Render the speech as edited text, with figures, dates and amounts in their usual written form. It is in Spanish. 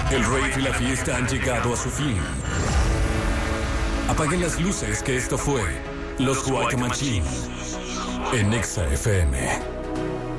El rave y la fiesta han llegado a su fin. Apaguen las luces, que esto fue Los White Machine en Nexa FM.